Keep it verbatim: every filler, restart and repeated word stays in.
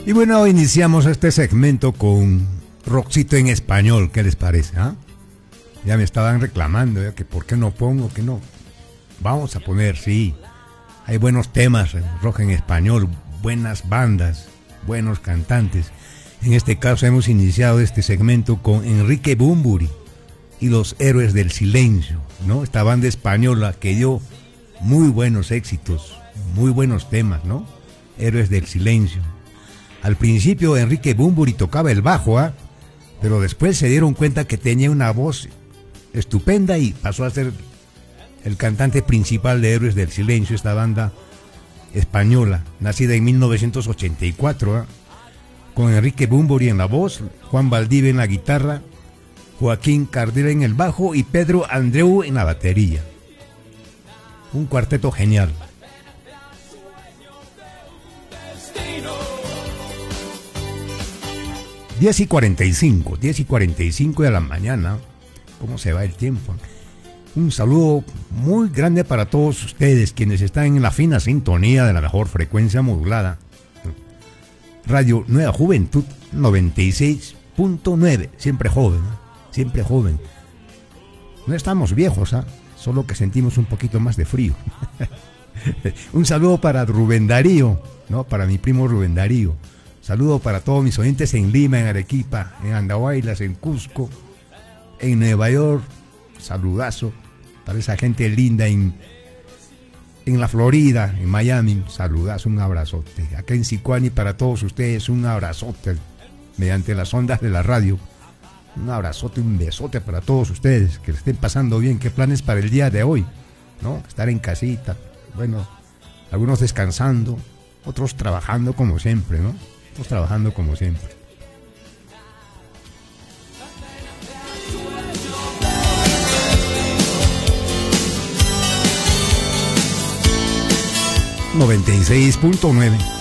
Y bueno, iniciamos este segmento con rockcito en español, ¿qué les parece? ¿Ah? Ya me estaban reclamando, ¿ya? Que por qué no pongo, que no. Vamos a poner, sí. Hay buenos temas, rock en español, buenas bandas, buenos cantantes. En este caso hemos iniciado este segmento con Enrique Bunbury y los Héroes del Silencio, ¿no? Esta banda española que dio muy buenos éxitos, muy buenos temas, ¿no? Héroes del Silencio. Al principio Enrique Bunbury tocaba el bajo, ¿ah? Pero después se dieron cuenta que tenía una voz estupenda y pasó a ser el cantante principal de Héroes del Silencio, esta banda española, nacida en mil novecientos ochenta y cuatro, ¿eh? Con Enrique Bunbury en la voz, Juan Valdivia en la guitarra, Joaquín Cardera en el bajo y Pedro Andreu en la batería. Un cuarteto genial. diez y cuarenta y cinco, diez y cuarenta y cinco de la mañana. ¿Cómo se va el tiempo? Un saludo muy grande para todos ustedes, quienes están en la fina sintonía de la mejor frecuencia modulada. Radio Nueva Juventud noventa y seis punto nueve, siempre joven, ¿eh? Siempre joven. No estamos viejos, ¿eh? Solo que sentimos un poquito más de frío. Un saludo para Rubén Darío, ¿no? Para mi primo Rubén Darío. Saludo para todos mis oyentes en Lima, en Arequipa, en Andahuaylas, en Cusco, en Nueva York. Saludazo para esa gente linda en, en la Florida, en Miami. Saludazo, un abrazote. Acá en Sicuani para todos ustedes un abrazote mediante las ondas de la radio. Un abrazote, un besote para todos ustedes, que estén pasando bien. ¿Qué planes para el día de hoy? ¿No? Estar en casita, bueno, algunos descansando, otros trabajando como siempre, ¿no? Otros trabajando como siempre. noventa y seis punto nueve